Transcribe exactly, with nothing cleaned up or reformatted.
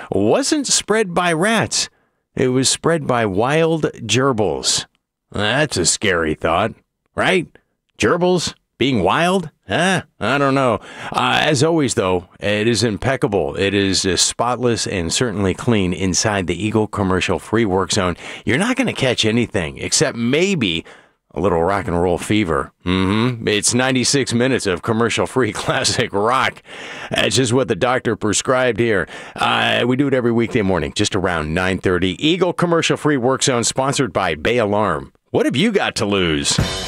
wasn't spread by rats. It was spread by wild gerbils. That's a scary thought, right? Gerbils being wild? Huh? I don't know. Uh, as always, though, it is impeccable. It is uh, spotless and certainly clean inside the Eagle Commercial-Free Work Zone. You're not going to catch anything except maybe a little rock and roll fever. Mm-hmm. It's ninety-six minutes of commercial-free classic rock. That's just what the doctor prescribed here. Uh, we do it every weekday morning, just around nine thirty. Eagle Commercial-Free Work Zone, sponsored by Bay Alarm. What have you got to lose?